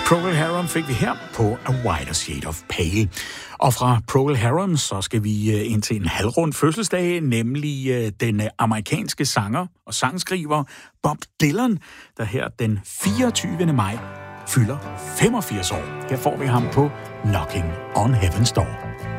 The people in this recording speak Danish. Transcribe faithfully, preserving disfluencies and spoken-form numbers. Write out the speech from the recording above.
Procol Harum fik vi her på A Whiter Shade of Pale. Og fra Procol Harum så skal vi ind til en halvrund fødselsdag, nemlig den amerikanske sanger og sangskriver Bob Dylan, der her den fireogtyvende maj fylder femogfirs år. Her får vi ham på Knocking on Heaven's Door.